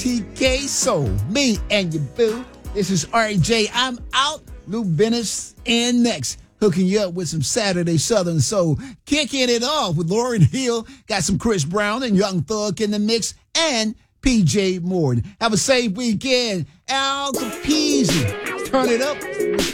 TK Soul, me and your boo. This is RJ. I'm out. Lou Bennis in next. Hooking you up with some Saturday Southern Soul. Kicking it off with Lauryn Hill. Got some Chris Brown and Young Thug in the mix. And PJ Morton. Have a safe weekend. Al Capizzi. Turn it up.